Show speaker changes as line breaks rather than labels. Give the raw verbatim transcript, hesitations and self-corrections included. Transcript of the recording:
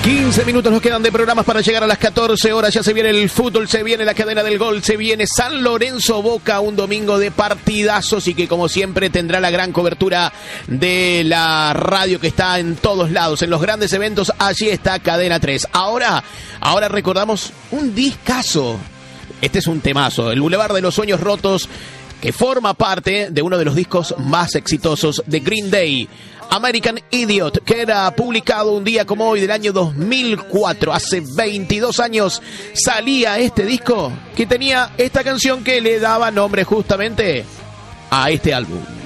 quince minutos nos quedan de programas para llegar a las catorce horas. Ya se viene el fútbol, se viene la cadena del gol, se viene San Lorenzo Boca, un domingo de partidazos y que como siempre tendrá la gran cobertura de la radio que está en todos lados, en los grandes eventos. Allí está Cadena tres. Ahora, ahora recordamos un discazo. Este es un temazo, el Boulevard de los Sueños Rotos, que forma parte de uno de los discos más exitosos de Green Day, American Idiot, que era publicado un día como hoy del año dos mil cuatro. Hace veintidós años salía este disco que tenía esta canción que le daba nombre justamente a este álbum.